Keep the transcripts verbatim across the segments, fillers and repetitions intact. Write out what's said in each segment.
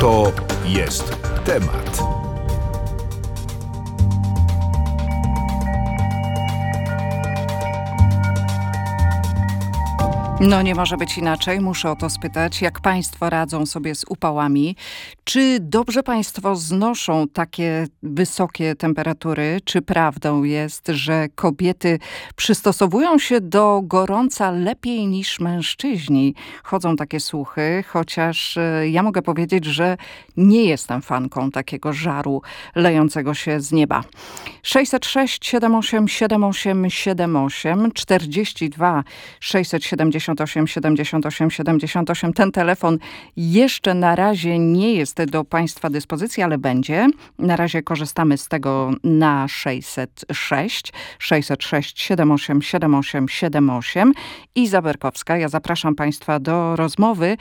To jest temat. No nie może być inaczej, muszę o to spytać, jak państwo radzą sobie z upałami? Czy dobrze państwo znoszą takie wysokie temperatury? Czy prawdą jest, że kobiety przystosowują się do gorąca lepiej niż mężczyźni? Chodzą takie słuchy, chociaż ja mogę powiedzieć, że nie jestem fanką takiego żaru lejącego się z nieba. sześćset sześć siedem osiem siedem osiem siedem osiem, czterdzieści dwa sześćset siedemdziesiąt osiem siedemdziesiąt osiem siedemdziesiąt osiem. Ten telefon jeszcze na razie nie jest do państwa dyspozycji, ale będzie. Na razie korzystamy z tego na sześćset sześć sześćset sześć siedem osiem siedem osiem siedem osiem. Iza Berkowska, ja zapraszam państwa do rozmowy,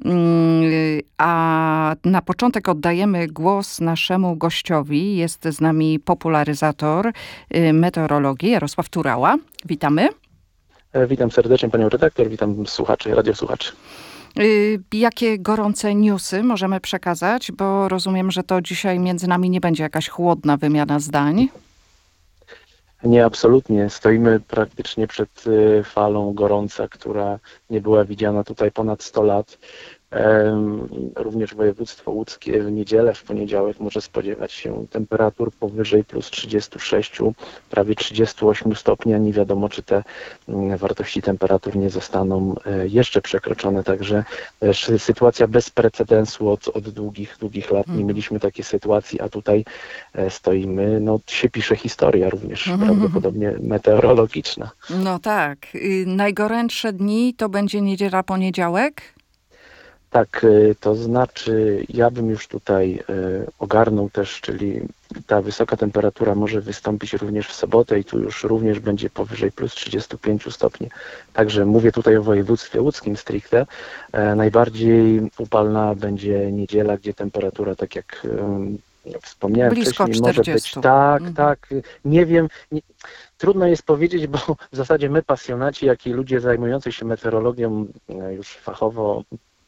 a na początek oddajemy głos naszemu gościowi. Jest z nami popularyzator meteorologii Jarosław Turała. Witamy. Witam serdecznie panią redaktor, witam słuchaczy, radiosłuchaczy. Jakie gorące newsy możemy przekazać? Bo rozumiem, że to dzisiaj między nami nie będzie jakaś chłodna wymiana zdań. Nie, absolutnie. Stoimy praktycznie przed falą gorąca, która nie była widziana tutaj ponad sto lat. Również województwo łódzkie w niedzielę, w poniedziałek może spodziewać się temperatur powyżej plus trzydziestu sześciu, prawie trzydziestu ośmiu stopni, a nie wiadomo, czy te wartości temperatur nie zostaną jeszcze przekroczone. Także sytuacja bez precedensu od, od długich, długich lat. Nie mieliśmy takiej sytuacji, a tutaj stoimy, no się pisze historia również mm-hmm. prawdopodobnie meteorologiczna. No tak. Najgorętsze dni to będzie niedziela, poniedziałek? Tak, to znaczy ja bym już tutaj ogarnął też, czyli ta wysoka temperatura może wystąpić również w sobotę i tu już również będzie powyżej plus trzydziestu pięciu stopni. Także mówię tutaj o województwie łódzkim stricte. Najbardziej upalna będzie niedziela, gdzie temperatura, tak jak wspomniałem blisko wcześniej, może być tak, mhm. tak, nie wiem, nie, trudno jest powiedzieć, bo w zasadzie my pasjonaci, jak i ludzie zajmujący się meteorologią już fachowo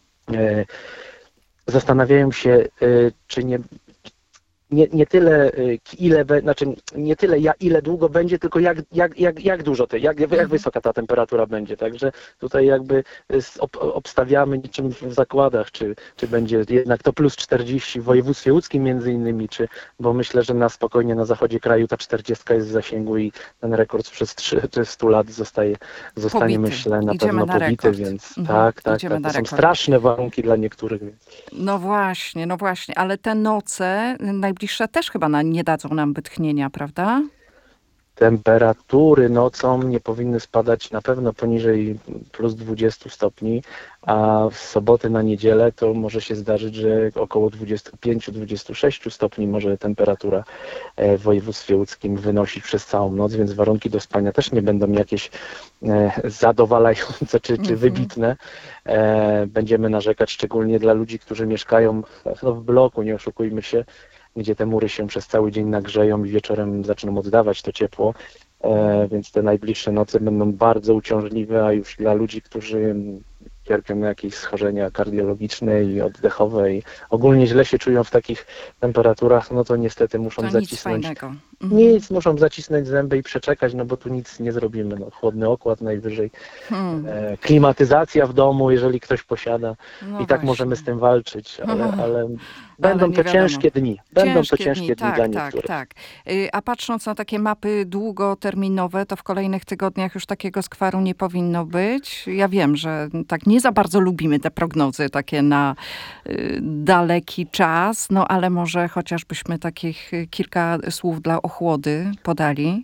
zastanawiają się, czy nie, nie, nie tyle ile, znaczy nie tyle ja, ile długo będzie, tylko jak, jak, jak, jak dużo, te, jak, jak wysoka ta temperatura będzie. Także tutaj jakby ob, obstawiamy niczym w zakładach, czy, czy będzie jednak to plus czterdzieści w województwie łódzkim między innymi, czy, bo myślę, że na spokojnie na zachodzie kraju ta czterdziestka jest w zasięgu i ten rekord przez trzysta lat zostaje, zostanie pobity. myślę na Idziemy pewno na pobity, rekord. więc mhm. tak, tak, Idziemy tak. na To są rekord. straszne warunki dla niektórych. Więc. No właśnie, no właśnie, ale te noce najbliższe też chyba na, nie dadzą nam wytchnienia, prawda? Temperatury nocą nie powinny spadać na pewno poniżej plus dwudziestu stopni, a w sobotę na niedzielę to może się zdarzyć, że około dwudziestu pięciu do dwudziestu sześciu stopni może temperatura w województwie łódzkim wynosić przez całą noc, więc warunki do spania też nie będą jakieś zadowalające czy, czy wybitne. Będziemy narzekać szczególnie dla ludzi, którzy mieszkają no, w bloku, nie oszukujmy się, gdzie te mury się przez cały dzień nagrzeją i wieczorem zaczną oddawać to ciepło, e, więc te najbliższe noce będą bardzo uciążliwe, a już dla ludzi, którzy cierpią na jakieś schorzenia kardiologiczne i oddechowe i ogólnie źle się czują w takich temperaturach, no to niestety muszą to zacisnąć. Nic fajnego. Nic, muszą zacisnąć zęby i przeczekać, no bo tu nic nie zrobimy. No, chłodny okład najwyżej, hmm. e, klimatyzacja w domu, jeżeli ktoś posiada no i tak właśnie. Możemy z tym walczyć, ale, ale będą ale to wiadomo. ciężkie dni. Będą ciężkie to ciężkie dni, dni tak, dla tak, niektórych. Tak. A patrząc na takie mapy długoterminowe, to w kolejnych tygodniach już takiego skwaru nie powinno być. Ja wiem, że tak nie za bardzo lubimy te prognozy takie na y, daleki czas, no ale może chociażbyśmy takich kilka słów dla ochłody podali.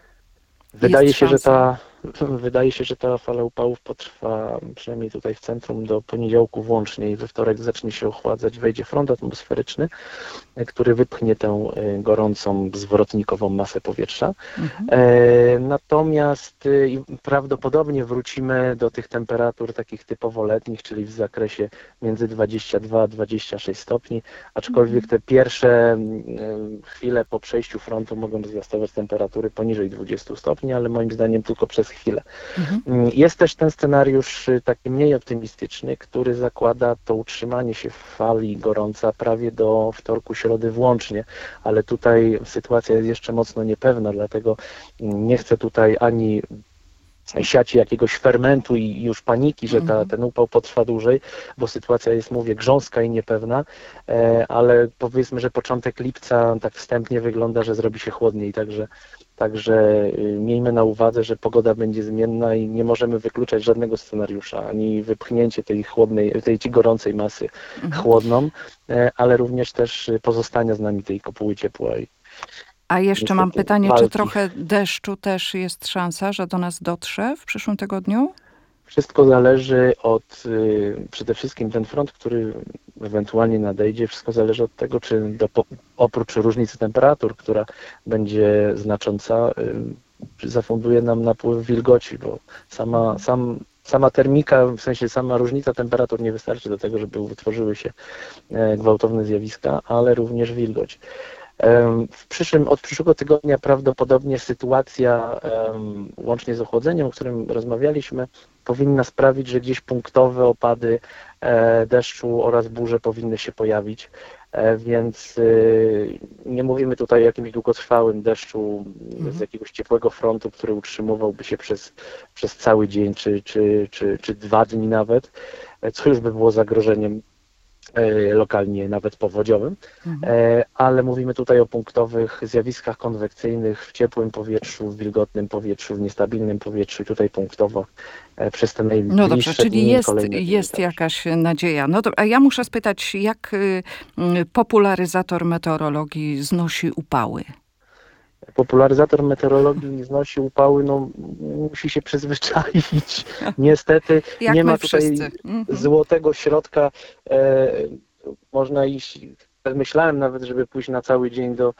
Wydaje się, że ta, wydaje się, że ta fala upałów potrwa przynajmniej tutaj w centrum do poniedziałku włącznie i we wtorek zacznie się ochładzać, wejdzie front atmosferyczny, który wypchnie tę gorącą, zwrotnikową masę powietrza. Mhm. E, natomiast e, prawdopodobnie wrócimy do tych temperatur takich typowo letnich, czyli w zakresie między dwadzieścia dwa a dwadzieścia sześć stopni, aczkolwiek te pierwsze e, chwile po przejściu frontu mogą zwiastować temperatury poniżej dwudziestu stopni, ale moim zdaniem tylko przez chwilę. Mhm. Jest też ten scenariusz taki mniej optymistyczny, który zakłada to utrzymanie się fali gorąca prawie do wtorku, środy włącznie, ale tutaj sytuacja jest jeszcze mocno niepewna, dlatego nie chcę tutaj ani siać jakiegoś fermentu i już paniki, że ta, ten upał potrwa dłużej, bo sytuacja jest, mówię, grząska i niepewna, ale powiedzmy, że początek lipca tak wstępnie wygląda, że zrobi się chłodniej, także Także miejmy na uwadze, że pogoda będzie zmienna i nie możemy wykluczać żadnego scenariusza, ani wypchnięcie tej chłodnej, tej gorącej masy Mhm. chłodną, ale również też pozostania z nami tej kopuły ciepłej. A jeszcze mam Niestety pytanie, walki. czy trochę deszczu też jest szansa, że do nas dotrze w przyszłym tygodniu? Wszystko zależy od, przede wszystkim ten front, który ewentualnie nadejdzie, wszystko zależy od tego, czy do, oprócz różnicy temperatur, która będzie znacząca, zafunduje nam napływ wilgoci, bo sama, sam, sama termika, w sensie sama różnica temperatur nie wystarczy do tego, żeby wytworzyły się gwałtowne zjawiska, ale również wilgoć. W przyszłym, od przyszłego tygodnia prawdopodobnie sytuacja um, łącznie z ochłodzeniem, o którym rozmawialiśmy, powinna sprawić, że gdzieś punktowe opady e, deszczu oraz burze powinny się pojawić, e, więc e, nie mówimy tutaj o jakimś długotrwałym deszczu mhm. z jakiegoś ciepłego frontu, który utrzymywałby się przez, przez cały dzień czy, czy, czy, czy dwa dni nawet, co już by było zagrożeniem lokalnie nawet powodziowym, mhm. ale mówimy tutaj o punktowych zjawiskach konwekcyjnych w ciepłym powietrzu, w wilgotnym powietrzu, w niestabilnym powietrzu i tutaj punktowo przez te najbliższe No dobrze, czyli dni, jest, kolejne jest dni, jakaś nadzieja. No to, a ja muszę spytać, jak popularyzator meteorologii znosi upały? Popularyzator meteorologii znosi upały, no musi się przyzwyczaić. Niestety Jak nie my ma tutaj wszyscy. złotego środka. E, można iść, myślałem nawet, żeby pójść na cały dzień do,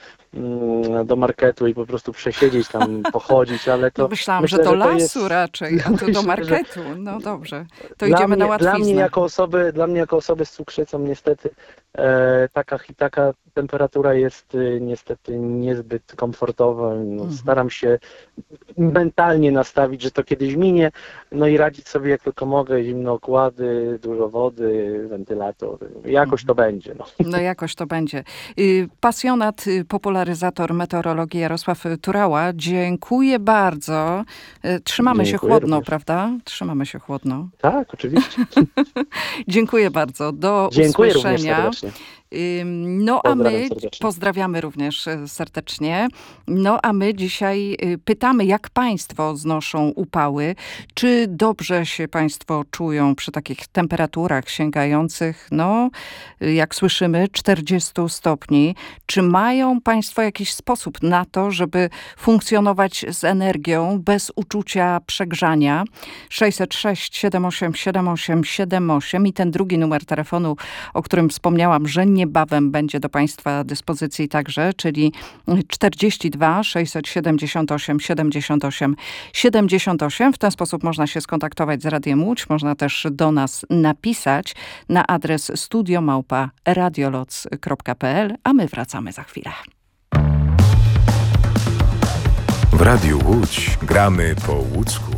do marketu i po prostu przesiedzieć tam, pochodzić, ale to... No myślałam, myślę, że do że to lasu jest, raczej, a tu myślę, do marketu. No dobrze, to dla idziemy mnie, na łatwiznę. Dla mnie jako osoby, dla mnie jako osoby z cukrzycą niestety e, taka, taka temperatura jest e, niestety niezbyt komfortowa. No, mhm. Staram się mentalnie nastawić, że to kiedyś minie, no i radzić sobie jak tylko mogę, zimne okłady, dużo wody, wentylator, jakoś mhm. to będzie. No. no jakoś to będzie. Pasjonat, popularyzator meteorologii Jarosław Turała, dziękuję bardzo. Trzymamy dziękuję się chłodno, również. Prawda? Trzymamy się chłodno. Tak, oczywiście. Dziękuję bardzo. Do dziękuję usłyszenia. Również serdecznie. No a my serdecznie. pozdrawiamy również serdecznie. No a my dzisiaj pytamy, jak państwo znoszą upały. Czy dobrze się państwo czują przy takich temperaturach sięgających, no jak słyszymy, czterdzieści stopni. Czy mają państwo jakiś sposób na to, żeby funkcjonować z energią bez uczucia przegrzania? sześćset sześć siedem osiem siedem osiem siedem osiem i ten drugi numer telefonu, o którym wspomniałam, że niebawem będzie do państwa dyspozycji także, czyli czterdzieści dwa sześćset siedemdziesiąt osiem siedemdziesiąt osiem siedemdziesiąt osiem. W ten sposób można się skontaktować z Radiem Łódź. Można też do nas napisać na adres studio małpa radioloc kropka p l, a my wracamy za chwilę. W Radiu Łódź gramy po łódzku.